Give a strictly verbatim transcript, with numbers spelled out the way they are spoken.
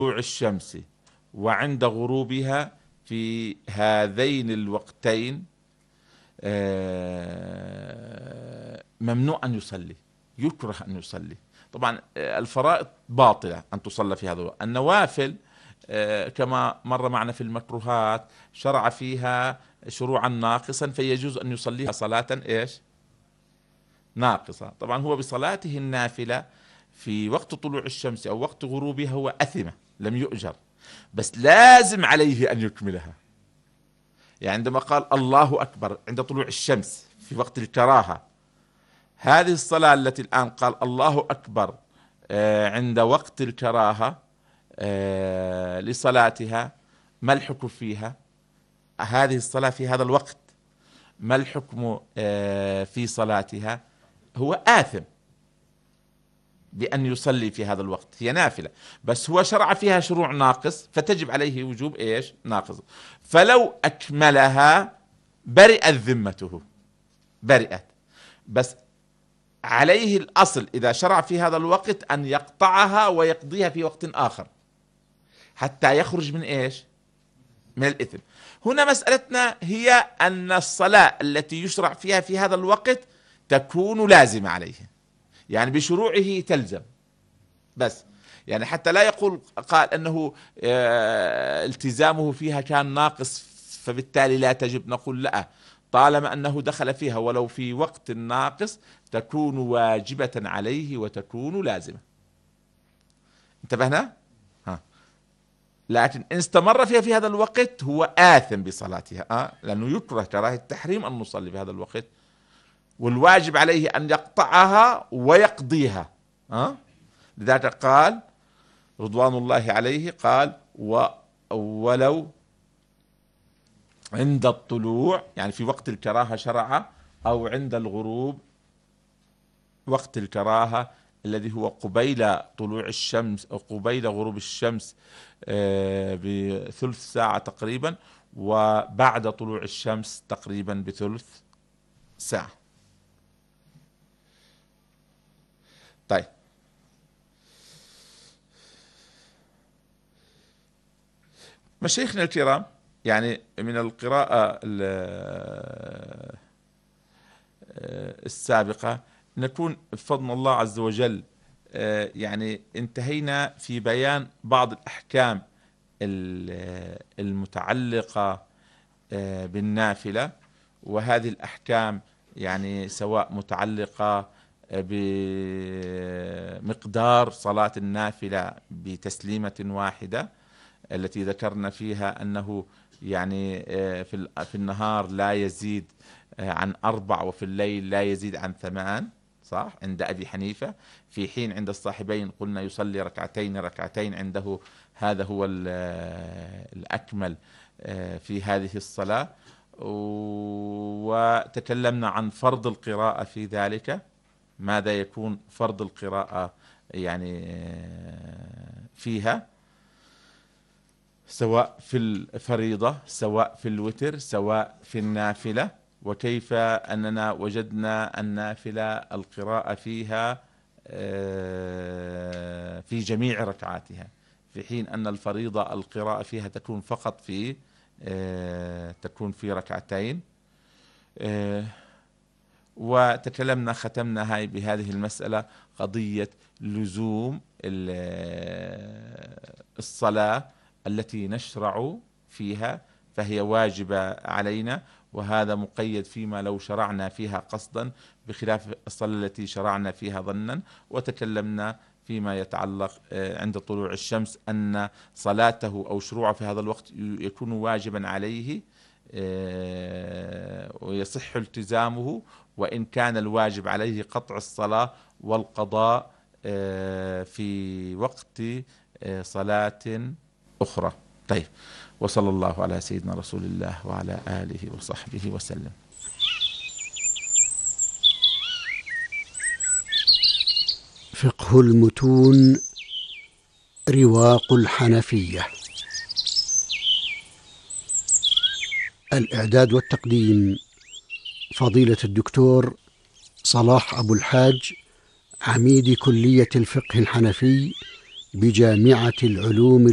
طلوع الشمس وعند غروبها في هذين الوقتين ممنوع أن يصلي، يكره أن يصلي. طبعا الفرائض باطلة أن تصلى في هذا الوقت. النوافل كما مر معنا في المكروهات شرع فيها شروعا ناقصا، فيجوز أن يصليها صلاة إيش ناقصة. طبعا هو بصلاته النافلة في وقت طلوع الشمس أو وقت غروبها هو أثمة، لم يؤجر، بس لازم عليه أن يكملها. يعني عندما قال الله أكبر عند طلوع الشمس في وقت الكراهة، هذه الصلاة التي الآن قال الله أكبر عند وقت الكراهة لصلاتها، ما الحكم فيها؟ هذه الصلاة في هذا الوقت ما الحكم في صلاتها؟ هو آثم بأن يصلي في هذا الوقت، هي نافلة بس هو شرع فيها شروع ناقص، فتجب عليه وجوب إيش ناقص. فلو أكملها برئت ذمته، برئت، بس عليه الأصل إذا شرع في هذا الوقت أن يقطعها ويقضيها في وقت آخر حتى يخرج من إيش من الإثم. هنا مسألتنا هي أن الصلاة التي يشرع فيها في هذا الوقت تكون لازمة عليه، يعني بشروعه تلزم، بس يعني حتى لا يقول قال أنه التزامه فيها كان ناقص فبالتالي لا تجب. نقول لا، طالما أنه دخل فيها ولو في وقت ناقص تكون واجبة عليه وتكون لازمة. انتبهنا؟ ها. لكن إن استمر فيها في هذا الوقت هو آثم بصلاتها، أه؟ لأنه يكره كراهة التحريم أن نصلي في هذا الوقت، والواجب عليه أن يقطعها ويقضيها. أه؟ لذلك قال رضوان الله عليه قال ولو عند الطلوع، يعني في وقت الكراهة شرع، أو عند الغروب وقت الكراهة الذي هو قبيل طلوع الشمس أو قبيل غروب الشمس بثلث ساعة تقريبا، وبعد طلوع الشمس تقريبا بثلث ساعة. طيب، مشايخنا الكرام، يعني من القراءة السابقة نكون بفضل الله عز وجل يعني انتهينا في بيان بعض الأحكام المتعلقة بالنافلة، وهذه الأحكام يعني سواء متعلقة بمقدار صلاة النافلة بتسليمة واحدة التي ذكرنا فيها أنه يعني في في النهار لا يزيد عن أربع وفي الليل لا يزيد عن ثمان، صح عند أبي حنيفة، في حين عند الصاحبين قلنا يصلي ركعتين ركعتين، عنده هذا هو الأكمل في هذه الصلاة. وتكلمنا عن فرض القراءة في ذلك، ماذا يكون فرض القراءة يعني فيها، سواء في الفريضة سواء في الوتر سواء في النافلة، وكيف أننا وجدنا النافلة القراءة فيها في جميع ركعاتها، في حين أن الفريضة القراءة فيها تكون فقط في تكون في ركعتين. وتكلمنا ختمنا هاي بهذه المسألة قضية لزوم الصلاة التي نشرع فيها، فهي واجبة علينا، وهذا مقيد فيما لو شرعنا فيها قصدا بخلاف الصلاة التي شرعنا فيها ظنا. وتكلمنا فيما يتعلق عند طلوع الشمس أن صلاته أو شروعه في هذا الوقت يكون واجبا عليه ويصح التزامه، وإن كان الواجب عليه قطع الصلاة والقضاء في وقت صلاة أخرى. طيب، وصلى الله على سيدنا رسول الله وعلى آله وصحبه وسلم. فقه المتون رواق الحنفية. الإعداد والتقديم فضيلة الدكتور صلاح أبو الحاج، عميد كلية الفقه الحنفي بجامعة العلوم